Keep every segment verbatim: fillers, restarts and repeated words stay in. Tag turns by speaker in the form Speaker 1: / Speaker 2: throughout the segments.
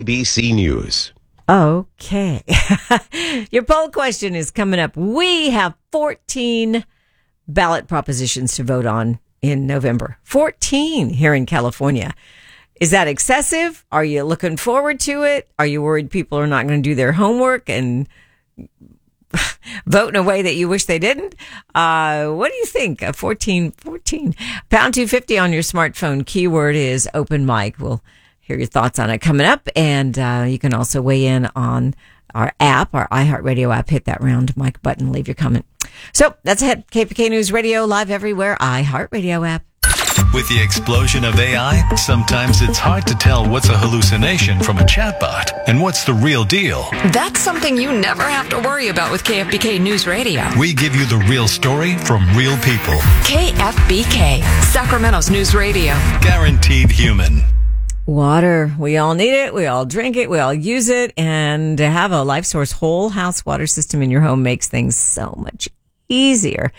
Speaker 1: B C News.
Speaker 2: Okay. Your poll question is coming up. We have fourteen ballot propositions to vote on in November. fourteen here in California. Is that excessive? Are you looking forward to it? Are you worried people are not going to do their homework and vote in a way that you wish they didn't? Uh, what do you think? Uh, fourteen, fourteen. Pound two fifty on your smartphone. Keyword is open mic. We'll hear your thoughts on it coming up. And uh, you can also weigh in on our app, our iHeartRadio app. Hit that round mic button. Leave your comment. So that's it. K P K News Radio, live everywhere. iHeartRadio app.
Speaker 3: With the explosion of A I, sometimes it's hard to tell what's a hallucination from a chatbot and what's the real deal.
Speaker 4: That's something you never have to worry about with K F B K News Radio.
Speaker 3: We give you the real story from real people.
Speaker 4: K F B K, Sacramento's News Radio.
Speaker 3: Guaranteed human.
Speaker 2: Water. We all need it. We all drink it. We all use it. And to have a LifeSource whole house water system in your home makes things so much easier.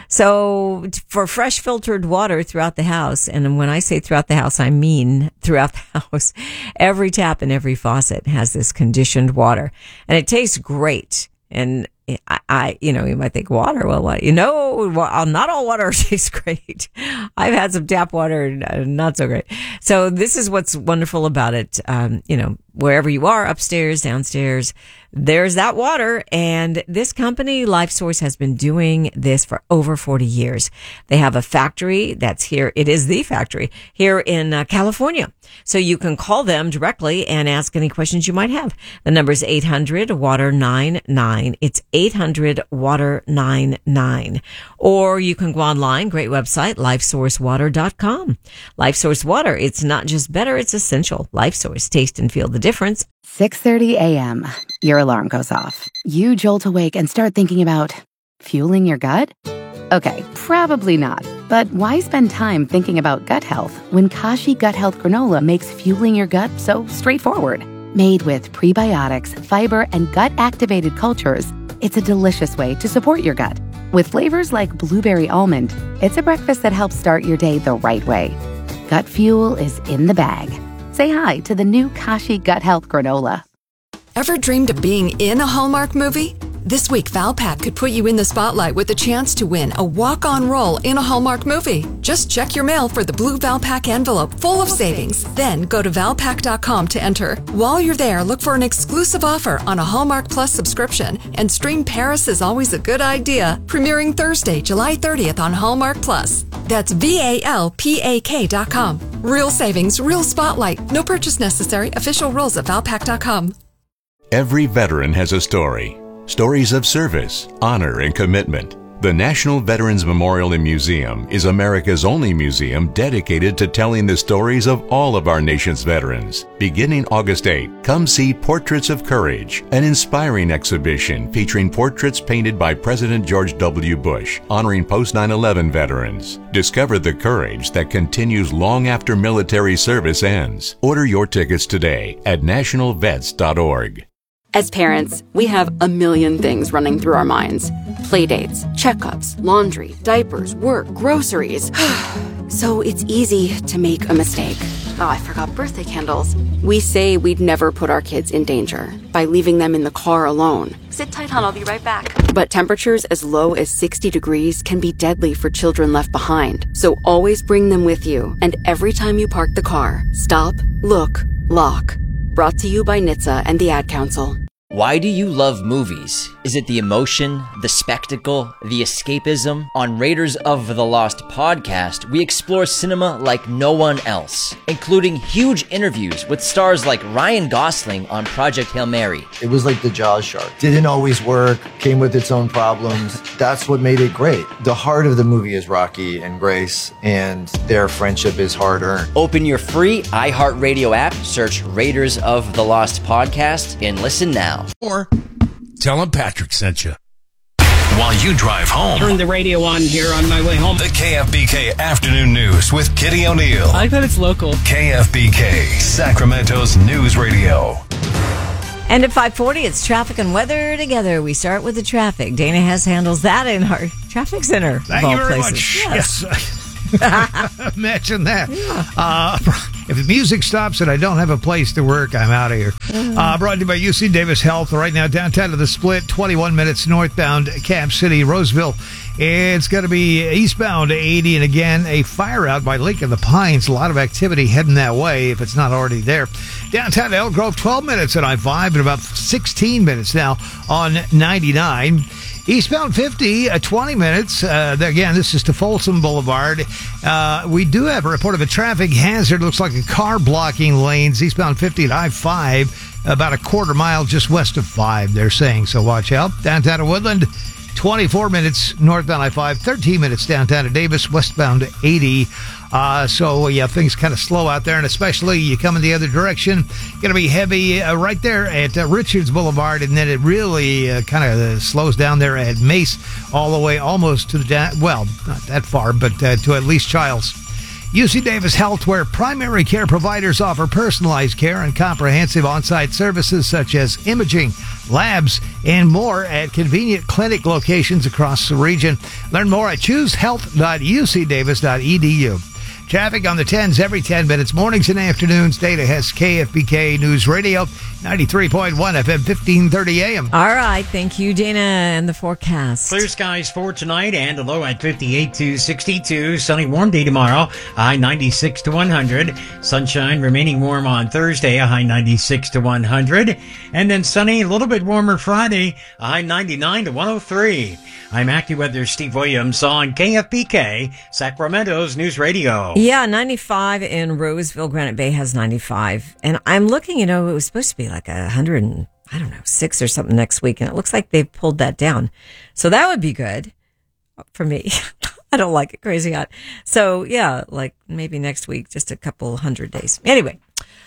Speaker 2: So for fresh filtered water throughout the house, and when I say throughout the house, I mean throughout the house, every tap and every faucet has this conditioned water, and it tastes great. And I, I, you know, you might think water. Well, what, you know, well, not all water tastes great. I've had some tap water, not so great. So this is what's wonderful about it. Um, you know, wherever you are, upstairs, downstairs, there's that water. And this company, LifeSource, has been doing this for over forty years. They have a factory that's here. It is the factory here in uh, California. So you can call them directly and ask any questions you might have. The number is eight hundred water ninety-nine. It's eight hundred water ninety-nine. Or you can go online, great website, lifesource water dot com. LifeSource Water, it's not just better, it's essential. LifeSource, taste and feel the difference.
Speaker 5: six thirty a.m. Your alarm goes off. You jolt awake and start thinking about fueling your gut? Okay, probably not. But why spend time thinking about gut health when Kashi Gut Health Granola makes fueling your gut so straightforward? Made with prebiotics, fiber, and gut-activated cultures, it's a delicious way to support your gut. With flavors like blueberry almond, it's a breakfast that helps start your day the right way. Gut fuel is in the bag. Say hi to the new Kashi Gut Health Granola.
Speaker 4: Ever dreamed of being in a Hallmark movie? This week, Valpak could put you in the spotlight with a chance to win a walk-on role in a Hallmark movie. Just check your mail for the blue Valpak envelope full of savings. Then go to valpak dot com to enter. While you're there, look for an exclusive offer on a Hallmark Plus subscription and stream Paris is Always a Good Idea, premiering Thursday, July thirtieth on Hallmark Plus. That's V A L P A K dot com. Real savings, real spotlight. No purchase necessary. Official rules at valpak dot com.
Speaker 6: Every veteran has a story. Stories of service, honor, and commitment. The National Veterans Memorial and Museum is America's only museum dedicated to telling the stories of all of our nation's veterans. Beginning August eighth, come see Portraits of Courage, an inspiring exhibition featuring portraits painted by President George W. Bush, honoring post nine eleven veterans. Discover the courage that continues long after military service ends. Order your tickets today at national vets dot org.
Speaker 7: As parents, we have a million things running through our minds. Playdates, checkups, laundry, diapers, work, groceries. So it's easy to make a mistake. Oh, I forgot birthday candles. We say we'd never put our kids in danger by leaving them in the car alone. Sit tight, hon, I'll be right back. But temperatures as low as sixty degrees can be deadly for children left behind. So always bring them with you. And every time you park the car, stop, look, lock. Brought to you by N H T S A and the Ad Council.
Speaker 8: Why do you love movies? Is it the emotion, the spectacle, the escapism? On Raiders of the Lost podcast, we explore cinema like no one else, including huge interviews with stars like Ryan Gosling on Project Hail Mary.
Speaker 9: It was like the Jaws shark. Didn't always work, came with its own problems. That's what made it great. The heart of the movie is Rocky and Grace, and their friendship is hard-earned.
Speaker 8: Open your free iHeartRadio app, search Raiders of the Lost podcast, and listen now.
Speaker 10: Or tell them Patrick sent you.
Speaker 3: While you drive home,
Speaker 11: turn the radio on here on my way home.
Speaker 3: The K F B K Afternoon News with Kitty O'Neill.
Speaker 11: I like that it's local.
Speaker 3: K F B K, Sacramento's News Radio.
Speaker 2: And at five forty, it's traffic and weather together. We start with the traffic. Dana Hess handles that in our traffic center.
Speaker 10: Thank
Speaker 2: of all
Speaker 10: you very
Speaker 2: places.
Speaker 10: much. Yes. yes. Imagine that.
Speaker 2: Yeah.
Speaker 10: Uh,
Speaker 1: If the music stops and I don't have a place to work, I'm out of here. Uh, brought to you by U C Davis Health. Right now, downtown to the Split, twenty-one minutes northbound, Camp City, Roseville. It's going to be eastbound eighty, and again, a fire out by Lake of the Pines. A lot of activity heading that way if it's not already there. Downtown to Elk Grove, twelve minutes at I five, and about sixteen minutes now on ninety-nine. Eastbound fifty, uh, twenty minutes. Uh, again, this is to Folsom Boulevard. Uh, we do have a report of a traffic hazard. Looks like a car blocking lanes. Eastbound fifty at I five, about a quarter mile just west of five, they're saying. So watch out. Downtown to Woodland, twenty-four minutes northbound I five, thirteen minutes downtown to Davis, westbound eighty. Uh, so, yeah, things kind of slow out there, and especially you come in the other direction, going to be heavy uh, right there at uh, Richards Boulevard, and then it really uh, kind of uh, slows down there at Mace all the way almost to the, da- well, not that far, but uh, to at least Childs. U C Davis Health, where primary care providers offer personalized care and comprehensive on-site services such as imaging, labs, and more at convenient clinic locations across the region. Learn more at choose health dot u c davis dot e d u. Traffic on the tens every ten minutes, mornings and afternoons. Data has K F B K News Radio, ninety-three point one F M, fifteen thirty A M.
Speaker 2: All right. Thank you, Dana, and the forecast.
Speaker 12: Clear skies for tonight and a low at fifty-eight to sixty-two. Sunny, warm day tomorrow, a high ninety-six to one hundred. Sunshine remaining warm on Thursday, a high ninety-six to one hundred. And then sunny, a little bit warmer Friday, a high ninety-nine to one oh three. I'm AccuWeather Steve Williams on K F B K, Sacramento's News Radio.
Speaker 2: Yeah, ninety-five in Roseville. Granite Bay has ninety-five. And I'm looking, you know, it was supposed to be like a hundred and, I don't know, six or something next week. And it looks like they've pulled that down. So that would be good for me. I don't like it crazy hot. So yeah, like maybe next week, just a couple hundred days. Anyway,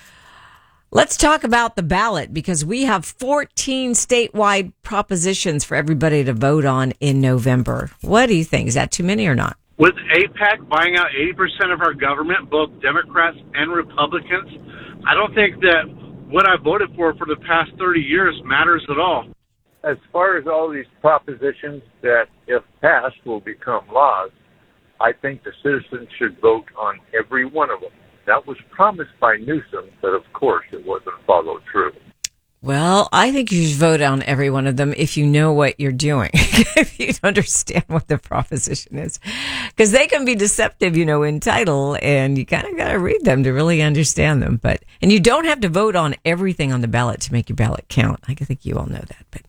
Speaker 2: let's talk about the ballot, because we have fourteen statewide propositions for everybody to vote on in November. What do you think? Is that too many or not?
Speaker 13: With AIPAC buying out eighty percent of our government, both Democrats and Republicans, I don't think that what I voted for for the past thirty years matters at all.
Speaker 14: As far as all these propositions that, if passed, will become laws, I think the citizens should vote on every one of them. That was promised by Newsom, but of course it wasn't followed through.
Speaker 2: Well, I think you should vote on every one of them if you know what you're doing, if you understand what the proposition is. Because they can be deceptive, you know, in title, and you kind of got to read them to really understand them. But and you don't have to vote on everything on the ballot to make your ballot count. I think you all know that. But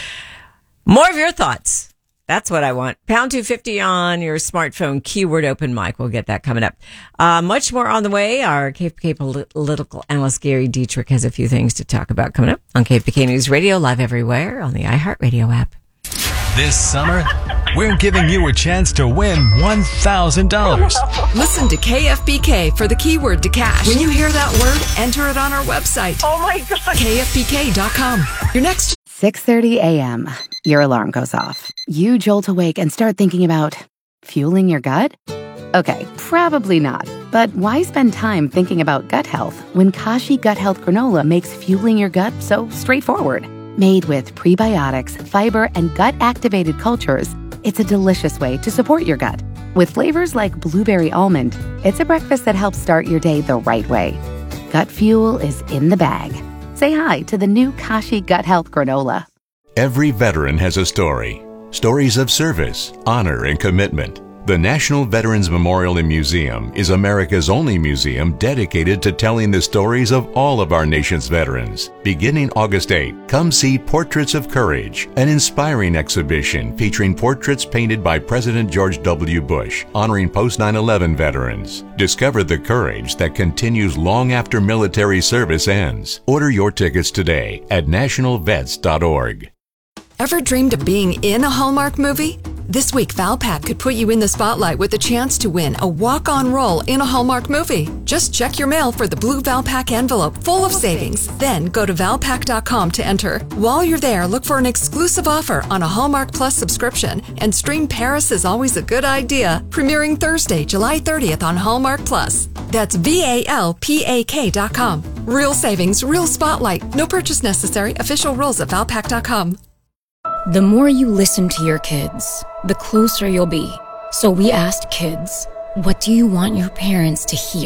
Speaker 2: more of your thoughts. That's what I want. Pound two fifty on your smartphone, keyword open mic. We'll get that coming up. Uh, much more on the way. Our K F B K political analyst Gary Dietrich has a few things to talk about coming up on K F B K News Radio, live everywhere on the iHeartRadio app.
Speaker 3: This summer, we're giving you a chance to win one thousand dollars.
Speaker 4: Listen to K F B K for the keyword to cash. When you hear that word, enter it on our website.
Speaker 15: Oh my God.
Speaker 4: K F B K dot com. Your next
Speaker 5: six thirty a.m. Your alarm goes off. You jolt awake and start thinking about fueling your gut? Okay, probably not. But why spend time thinking about gut health when Kashi Gut Health Granola makes fueling your gut so straightforward? Made with prebiotics, fiber, and gut-activated cultures, it's a delicious way to support your gut. With flavors like blueberry almond, it's a breakfast that helps start your day the right way. Gut fuel is in the bag. Say hi to the new Kashi Gut Health Granola.
Speaker 6: Every veteran has a story. Stories of service, honor, and commitment. The National Veterans Memorial and Museum is America's only museum dedicated to telling the stories of all of our nation's veterans. Beginning August eighth, come see Portraits of Courage, an inspiring exhibition featuring portraits painted by President George W. Bush, honoring post nine eleven veterans. Discover the courage that continues long after military service ends. Order your tickets today at national vets dot org.
Speaker 4: Ever dreamed of being in a Hallmark movie? This week, Valpak could put you in the spotlight with a chance to win a walk-on role in a Hallmark movie. Just check your mail for the blue Valpak envelope full of savings. Then go to valpak dot com to enter. While you're there, look for an exclusive offer on a Hallmark Plus subscription, and stream Paris is Always a Good Idea, premiering Thursday, July thirtieth on Hallmark Plus. That's V A L P A K dot com. Real savings, real spotlight. No purchase necessary. Official rules at valpak dot com.
Speaker 16: The more you listen to your kids, the closer you'll be. So we asked kids, what do you want your parents to hear?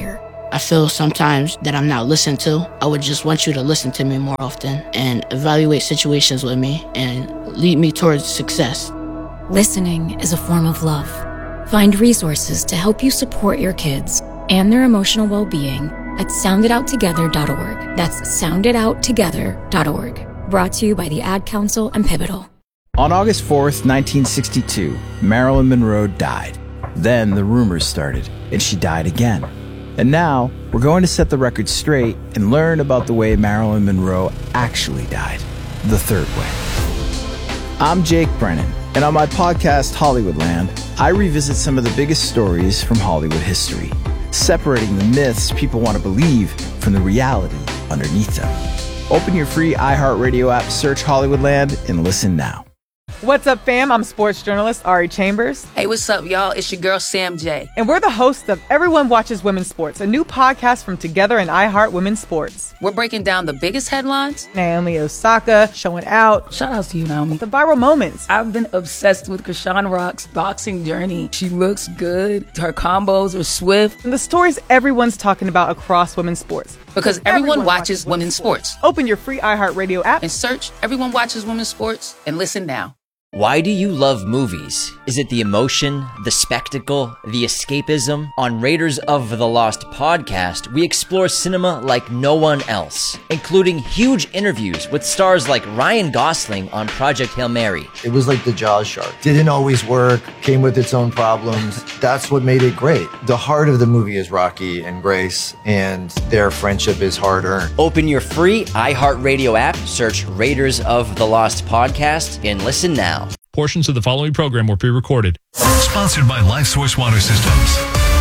Speaker 15: I feel sometimes that I'm not listened to. I would just want you to listen to me more often and evaluate situations with me and lead me towards success.
Speaker 16: Listening is a form of love. Find resources to help you support your kids and their emotional well-being at sound it out together dot org. That's sound it out together dot org. Brought to you by the Ad Council and Pivotal.
Speaker 17: On August fourth, nineteen sixty-two, Marilyn Monroe died. Then the rumors started, and she died again. And now, we're going to set the record straight and learn about the way Marilyn Monroe actually died. The third way. I'm Jake Brennan, and on my podcast, Hollywoodland, I revisit some of the biggest stories from Hollywood history, separating the myths people want to believe from the reality underneath them. Open your free iHeartRadio app, search Hollywoodland, and listen now.
Speaker 18: What's up, fam? I'm sports journalist Ari Chambers.
Speaker 19: Hey, what's up, y'all? It's your girl, Sam J.
Speaker 18: And we're the hosts of Everyone Watches Women's Sports, a new podcast from Together and iHeart Women's Sports.
Speaker 19: We're breaking down the biggest headlines.
Speaker 18: Naomi Osaka showing out.
Speaker 19: Shout out to you, Naomi.
Speaker 18: The viral moments.
Speaker 19: I've been obsessed with Krishan Rock's boxing journey. She looks good. Her combos are swift.
Speaker 18: And the stories everyone's talking about across women's sports.
Speaker 19: Because everyone, everyone watches, watches women's sports.
Speaker 18: sports. Open your free iHeartRadio app
Speaker 19: and search Everyone Watches Women's Sports and listen now.
Speaker 8: Why do you love movies? Is it the emotion, the spectacle, the escapism? On Raiders of the Lost podcast, we explore cinema like no one else, including huge interviews with stars like Ryan Gosling on Project Hail Mary.
Speaker 9: It was like the Jaws shark. Didn't always work, came with its own problems. That's what made it great. The heart of the movie is Rocky and Grace, and their friendship is hard-earned.
Speaker 8: Open your free iHeartRadio app, search Raiders of the Lost podcast, and listen now.
Speaker 20: Portions of the following program were pre-recorded.
Speaker 3: Sponsored by LifeSource Water Systems.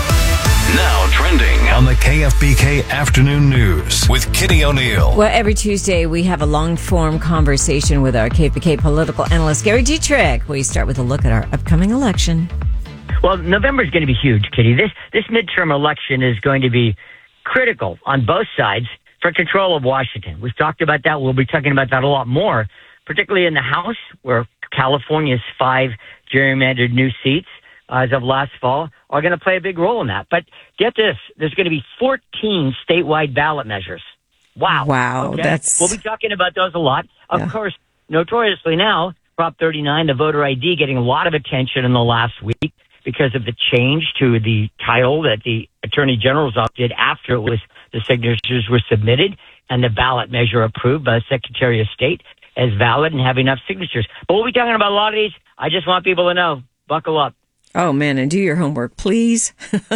Speaker 3: Now trending on the K F B K Afternoon News with Kitty O'Neill.
Speaker 2: Well, every Tuesday we have a long-form conversation with our K F B K political analyst, Gary Dietrich. We start with a look at our upcoming election.
Speaker 21: Well, November is going to be huge, Kitty. This, this midterm election is going to be critical on both sides for control of Washington. We've talked about that. We'll be talking about that a lot more, particularly in the House, where California's five gerrymandered new seats uh, as of last fall are going to play a big role in that. But get this, there's going to be fourteen statewide ballot measures. Wow.
Speaker 2: Wow.
Speaker 21: Okay?
Speaker 2: That's...
Speaker 21: We'll be talking about those a lot. Of yeah. course, notoriously now, Prop thirty-nine, the voter I D, getting a lot of attention in the last week because of the change to the title that the Attorney General's office did after it was the signatures were submitted and the ballot measure approved by the Secretary of State as valid and have enough signatures. But we'll be talking about a lot of these. I just want people to know. Buckle up.
Speaker 2: Oh, man, and do your homework, please.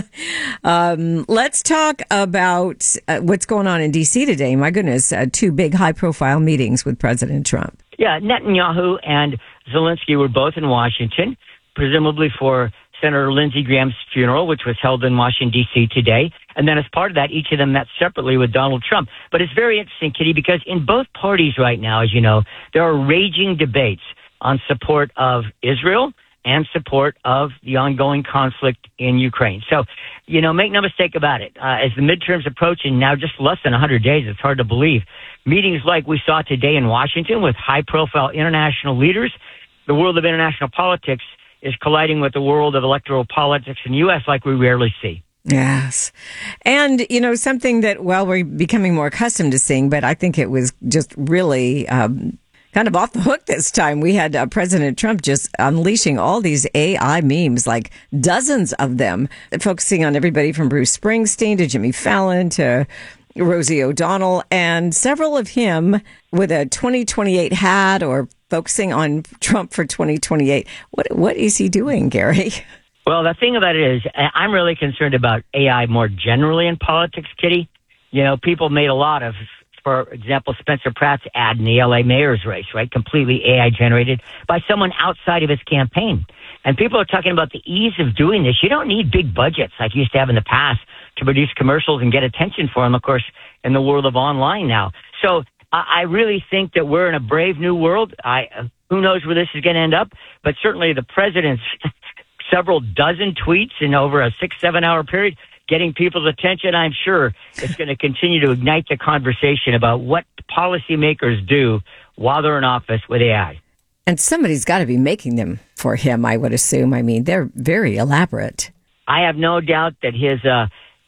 Speaker 2: um, let's talk about uh, what's going on in D C today. My goodness, uh, two big high-profile meetings with President Trump.
Speaker 21: Yeah, Netanyahu and Zelensky were both in Washington, presumably for Senator Lindsey Graham's funeral, which was held in Washington, D C today. And then as part of that, each of them met separately with Donald Trump. But it's very interesting, Kitty, because in both parties right now, as you know, there are raging debates on support of Israel and support of the ongoing conflict in Ukraine. So, you know, make no mistake about it. Uh, as the midterms approach, and now just less than one hundred days, it's hard to believe, meetings like we saw today in Washington with high-profile international leaders, the world of international politics is colliding with the world of electoral politics in the U S like we rarely see.
Speaker 2: Yes. And, you know, something that, well, we're becoming more accustomed to seeing, but I think it was just really um, kind of off the hook this time. We had uh, President Trump just unleashing all these A I memes, like dozens of them, focusing on everybody from Bruce Springsteen to Jimmy Fallon to Rosie O'Donnell, and several of him with a twenty twenty-eight hat or focusing on Trump for twenty twenty-eight. What What is he doing, Gary?
Speaker 21: Well, the thing about it is, I'm really concerned about A I more generally in politics, Kitty. You know, people made a lot of, for example, Spencer Pratt's ad in the L A mayor's race, right? Completely A I generated by someone outside of his campaign. And people are talking about the ease of doing this. You don't need big budgets like you used to have in the past to produce commercials and get attention for them, of course, in the world of online now. So I really think that we're in a brave new world. I who knows where this is going to end up, but certainly the president's several dozen tweets in over a six, seven hour period getting people's attention, I'm sure it's going to continue to ignite the conversation about what policymakers do while they're in office with A I.
Speaker 2: And somebody's got to be making them for him, I would assume. I mean, they're very elaborate.
Speaker 21: I have no doubt that his, uh,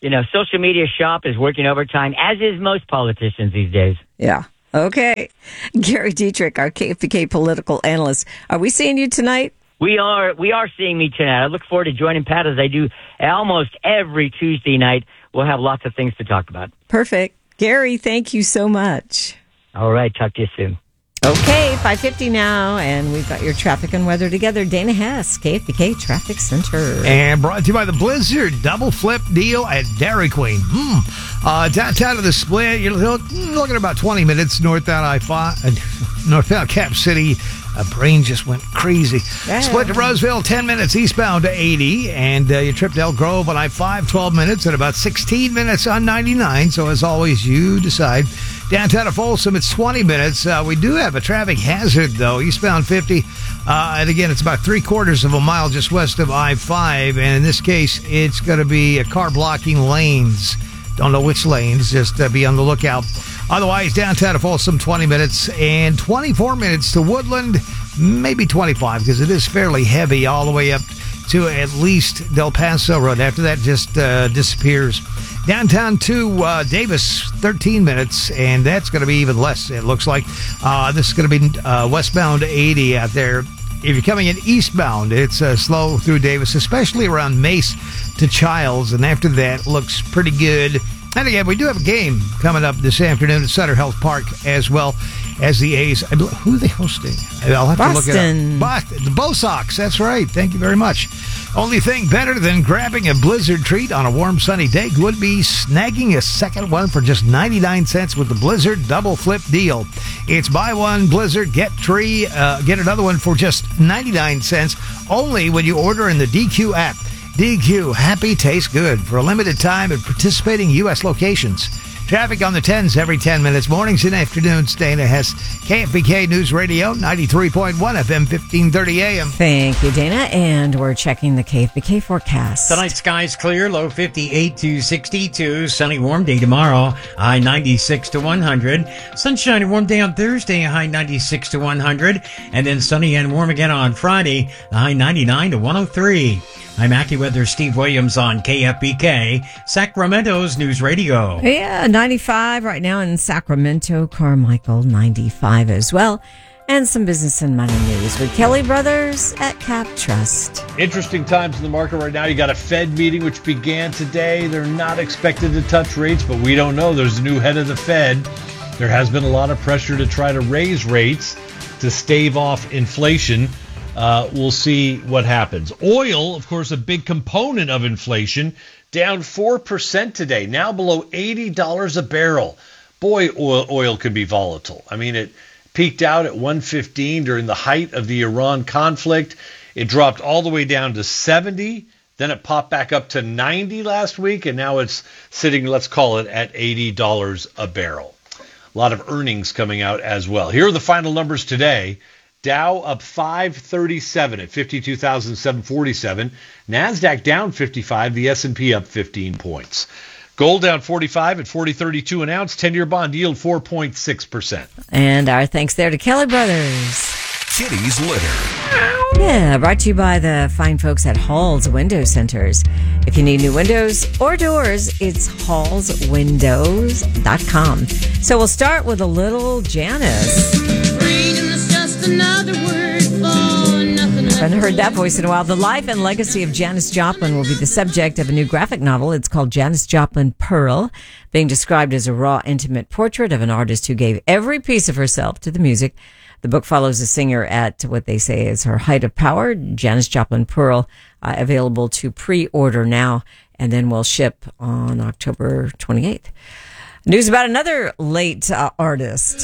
Speaker 21: you know, social media shop is working overtime, as is most politicians these days.
Speaker 2: Yeah. Okay. Gary Dietrich, our K F B K political analyst. Are we seeing you tonight?
Speaker 21: We are we are seeing me tonight. I look forward to joining Pat as I do almost every Tuesday night. We'll have lots of things to talk about.
Speaker 2: Perfect. Gary, thank you so much.
Speaker 21: All right. Talk to you soon.
Speaker 2: Okay, five fifty now, and we've got your traffic and weather together. Dana Hess, K F B K Traffic Center.
Speaker 1: And brought to you by the Blizzard Double Flip Deal at Dairy Queen. Mm. Uh, downtown of the Split, you're looking at about twenty minutes northbound I five, uh, northbound Cap City. A brain just went crazy.
Speaker 2: Yeah.
Speaker 1: Split to Roseville, ten minutes eastbound to eighty. And uh, your trip to Elk Grove on I five, twelve minutes, and about sixteen minutes on ninety-nine. So, as always, you decide. Downtown of Folsom, it's twenty minutes. Uh, we do have a traffic hazard, though, eastbound fifty. Uh, and again, it's about three quarters of a mile just west of I five. And in this case, it's going to be a car blocking lanes. Don't know which lanes. Just uh, be on the lookout. Otherwise, downtown of Folsom, twenty minutes, and twenty-four minutes to Woodland, maybe twenty-five, because it is fairly heavy all the way up to at least Del Paso Road. After that, just uh, disappears. Downtown to uh, Davis, thirteen minutes, and that's going to be even less, it looks like. Uh, this is going to be uh, westbound eighty out there. If you're coming in eastbound, it's uh, slow through Davis, especially around Mace to Childs, and after that, looks pretty good. And again, we do have a game coming up this afternoon at Sutter Health Park, as well as the A's. Who are they hosting? I'll have
Speaker 2: Boston.
Speaker 1: to look it up. Boston. The Bo Sox, that's right. Thank you very much. Only thing better than grabbing a Blizzard treat on a warm, sunny day would be snagging a second one for just ninety-nine cents with the Blizzard Double Flip Deal. It's buy one Blizzard, get three, uh, get another one for just ninety-nine cents, only when you order in the D Q app. D Q, happy tastes good, for a limited time at participating U S locations. Traffic on the tens every ten minutes, mornings and afternoons. Dana Hess, K F B K News Radio, ninety-three point one F M, fifteen thirty A M.
Speaker 2: Thank you, Dana. And we're checking the K F B K forecast.
Speaker 12: Tonight, skies clear, low fifty-eight to sixty-two. Sunny, warm day tomorrow, high ninety-six to one hundred. Sunshine and warm day on Thursday, high ninety-six to one hundred. And then sunny and warm again on Friday, high ninety-nine to one oh three. I'm AccuWeather Steve Williams on K F B K, Sacramento's News Radio.
Speaker 2: Yeah, ninety-five right now in Sacramento, Carmichael, ninety-five as well. And some business and money news with Kelly Brothers at Cap Trust.
Speaker 10: Interesting times in the market right now. You got a Fed meeting which began today. They're not expected to touch rates, but we don't know. There's a new head of the Fed. There has been a lot of pressure to try to raise rates to stave off inflation. Uh, we'll see what happens. Oil, of course, a big component of inflation, down four percent today, now below eighty dollars a barrel. Boy, oil, oil can be volatile. I mean, it peaked out at one fifteen during the height of the Iran conflict. It dropped all the way down to seventy. Then it popped back up to ninety last week, and now it's sitting, let's call it, at eighty dollars a barrel. A lot of earnings coming out as well. Here are the final numbers today. Dow up five thirty-seven at fifty-two thousand seven hundred forty-seven. NASDAQ down fifty-five. The S and P up fifteen points. Gold down forty-five at forty thirty-two an ounce. ten-year bond yield four point six percent.
Speaker 2: And our thanks there to Kelly Brothers.
Speaker 3: Kitty's Litter.
Speaker 2: Yeah, brought to you by the fine folks at Hall's Window Centers. If you need new windows or doors, it's halls windows dot com. So we'll start with a little Janice.
Speaker 7: Freedom is just another word for nothing.
Speaker 2: I haven't heard that voice in a while. The life and legacy of Janis Joplin will be the subject of a new graphic novel. It's called Janis Joplin Pearl, being described as a raw, intimate portrait of an artist who gave every piece of herself to the music. The book follows a singer at what they say is her height of power. Janis Joplin Pearl, uh, available to pre-order now, and then will ship on October twenty-eighth. News about another late uh, artist.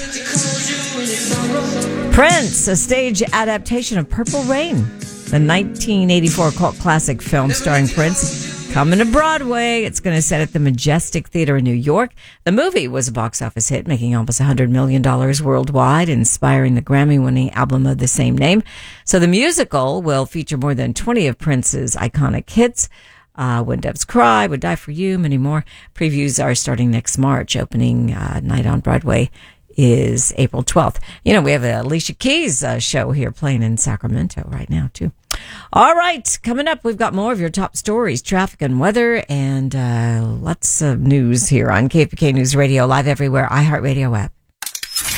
Speaker 2: Prince, a stage adaptation of Purple Rain, the nineteen eighty-four cult classic film starring Prince, coming to Broadway. It's going to set at the Majestic Theater in New York. The movie was a box office hit, making almost one hundred million dollars worldwide, inspiring the Grammy-winning album of the same name. So the musical will feature more than twenty of Prince's iconic hits. Uh, When Doves Cry, Would Die For You, many more. Previews are starting next March. Opening uh, night on Broadway is April twelfth. You know, we have a Alicia Keys uh, show here playing in Sacramento right now, too. All right, coming up, we've got more of your top stories, traffic and weather, and uh, lots of news here on K F B K News Radio, live everywhere, iHeartRadio app.